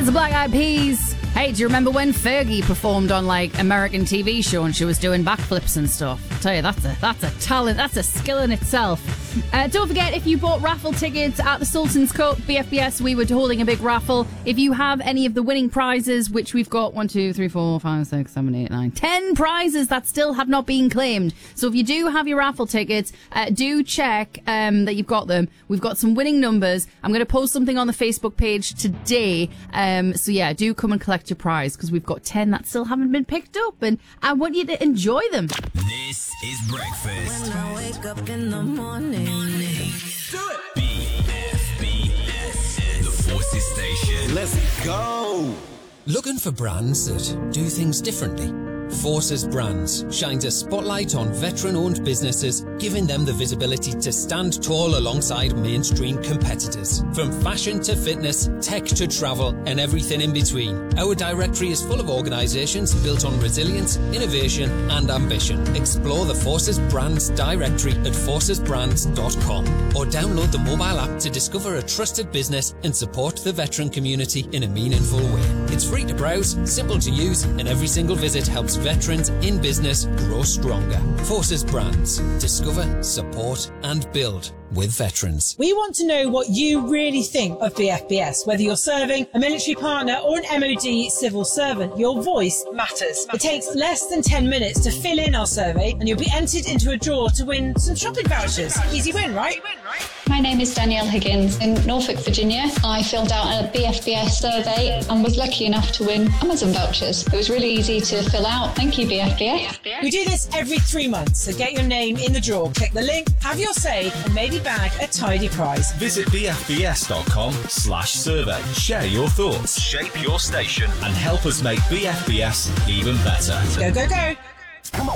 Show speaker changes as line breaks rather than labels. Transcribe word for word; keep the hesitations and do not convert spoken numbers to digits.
It's the Black Eyed Peas. Hey, do you remember when Fergie performed on like American T V show and she was doing backflips and stuff? I tell you, that's a that's a talent, that's a skill in itself. Uh, don't forget, if you bought raffle tickets at the Sultan's Cup B F B S, we were holding a big raffle. If you have any of the winning prizes, which we've got one, two, three, four, five, six, seven, eight, nine, ten prizes that still have not been claimed. So if you do have your raffle tickets, uh, do check um, that you've got them. We've got some winning numbers. I'm going to post something on the Facebook page today. Um, so yeah, do come and collect your prize because we've got ten that still haven't been picked up, and I want you to enjoy them.
This is breakfast.
When I wake up in the morning.
Do it. B F B S, the Forces Station.
Let's go.
Looking for brands that do things differently? Forces Brands shines a spotlight on veteran-owned businesses, giving them the visibility to stand tall alongside mainstream competitors. From fashion to fitness, tech to travel, and everything in between. Our directory is full of organisations built on resilience, innovation, and ambition. Explore the Forces Brands directory at forces brands dot com or download the mobile app to discover a trusted business and support the veteran community in a meaningful way. It's free to browse, simple to use, and every single visit helps veterans in business grow stronger. Forces Brands. Discover, support, and build with veterans.
We want to know what you really think of B F B S. Whether you're serving a military partner or an M O D civil servant, your voice matters. It takes less than ten minutes to fill in our survey and you'll be entered into a draw to win some shopping vouchers. Easy win, right?
My name is Danielle Higgins. In Norfolk, Virginia, I filled out a B F B S survey and was lucky enough to win Amazon vouchers. It was really easy to fill out. Thank you, B F B S.
We do this every three months, so get your name in the draw. Click the link, have your say, and maybe bag a tidy prize.
Visit b f b s dot com slash survey. Share your thoughts, shape your station, and help us make B F B S even better.
Go, go, go.